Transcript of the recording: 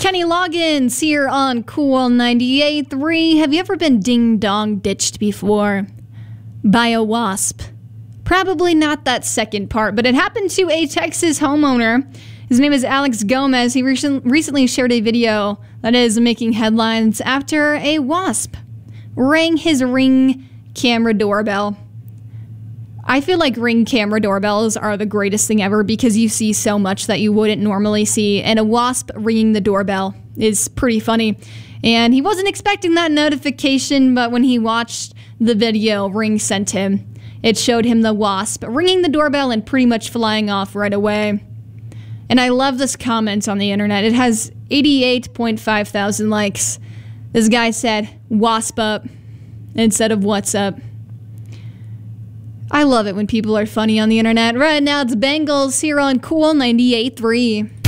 Kenny Loggins here on Cool 98.3. Have you ever been ding-dong ditched before? By a wasp? Probably not that second part, but it happened to a Texas homeowner. His name is Alex Gomez. He recently shared a video that is making headlines after a wasp rang his Ring camera doorbell. I feel like Ring camera doorbells are the greatest thing ever because you see so much that you wouldn't normally see, and a wasp ringing the doorbell is pretty funny. And he wasn't expecting that notification, but when he watched the video Ring sent him, it showed him the wasp ringing the doorbell and pretty much flying off right away. And I love this comment on the internet. It has 88.5 thousand likes. This guy said, "Wasp up," instead of "what's up." I love it when people are funny on the internet. Right now it's Bengals here on Cool 98.3.